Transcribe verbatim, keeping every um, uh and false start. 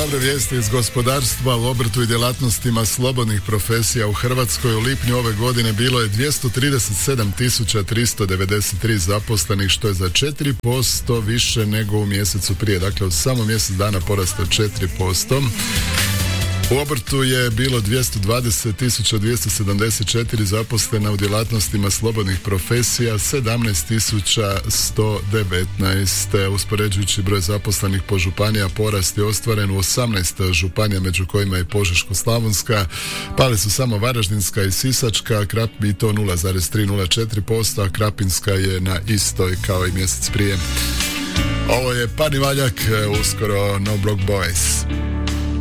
dobre vijesti iz gospodarstva. U obrtu i djelatnostima slobodnih profesija u Hrvatskoj u lipnju ove godine bilo je dvjesto trideset sedam tisuća tristo devedeset tri zaposlenih, što je za četiri posto više nego u mjesecu prije. Dakle, od samo mjesec dana porasta četiri posto. U obrtu je bilo dvjesto dvadeset tisuća dvjesto sedamdeset četiri zaposlena, u djelatnostima slobodnih profesija sedamnaest tisuća sto devetnaest. Uspoređujući broj zaposlenih po županija, porast je ostvaren u osamnaest županija, među kojima je Požeško-slavonska. Pale su samo Varaždinska i Sisačka, Krap i to nula zarez tri nula četiri posto, a Krapinska je na istoj kao i mjesec prije. Ovo je Pani Valjak, uskoro No Block Boys.